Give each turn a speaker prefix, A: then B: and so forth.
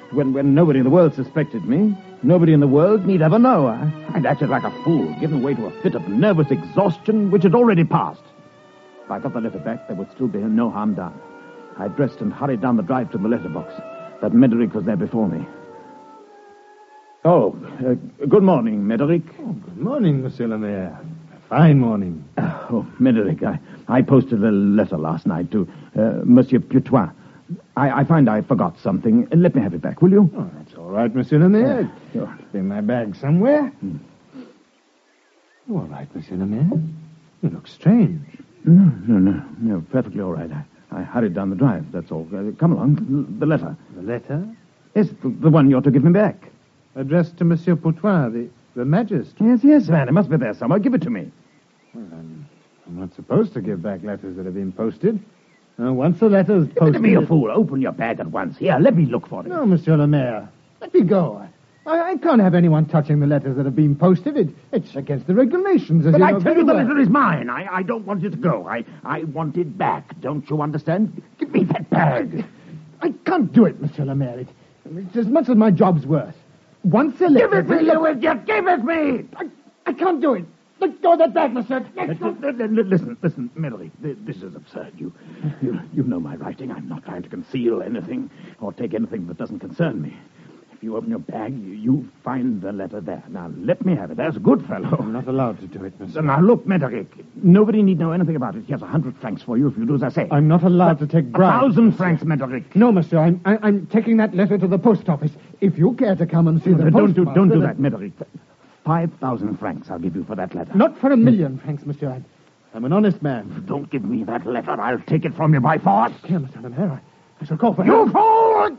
A: when nobody in the world suspected me. Nobody in the world need ever know. I'd acted like a fool, given way to a fit of nervous exhaustion, which had already passed. If I got the letter back, there would still be no harm done. I dressed and hurried down the drive to the letterbox. That Médéric was there before me. Oh, good morning, Médéric.
B: Oh, good morning, Monsieur le Maire. A fine morning.
A: Oh, Médéric, I posted a letter last night to Monsieur Putois. I find I forgot something. Let me have it back, will you?
B: Oh, that's all right, Monsieur le Maire. It's in my bag somewhere. You all right, Monsieur le Maire? You look strange.
A: No, perfectly all right. I hurried down the drive, that's all. Come along, the letter.
B: The letter?
A: Yes, the one you're to give me back.
B: Addressed to Monsieur Putois, the magistrate.
A: Yes, man, it must be there somewhere. Give it to me.
B: Well, I'm not supposed to give back letters that have been posted. Once the letter's posted...
A: Give it to me, you fool. Open your bag at once. Here, let me look for it.
B: No, Monsieur le Maire. Let me go. I can't have anyone touching the letters that have been posted. It's against the regulations.
A: But I tell you, the letter is mine. I don't want it to go. I want it back. Don't you understand? Give me that bag.
B: I can't do it, Monsieur le Maire. It's as much as my job's worth. Once the letter...
A: Give it me, you idiot! Give it me!
B: I can't do it. Let go of that bag, Monsieur.
A: Listen, Médéric, this is absurd. You know my writing. I'm not trying to conceal anything or take anything that doesn't concern me. If you open your bag, you find the letter there. Now, let me have it. There's a good fellow.
B: I'm not allowed to do it, Monsieur.
A: Now, look, Médéric, nobody need know anything about it. Here's 100 francs for you if you do as I say.
B: I'm not allowed to take bribes.
A: 1,000 francs, Médéric.
B: No, Monsieur, I'm taking that letter to the post office. If you care to come and see the postmaster...
A: Don't do that, Médéric. 5,000 francs I'll give you for that letter.
B: Not for 1,000,000 francs, Monsieur. I'm an honest man.
A: Don't give me that letter. I'll take it from you by force.
B: Here, Monsieur le Maire. I shall call for
A: You
B: help.
A: fool!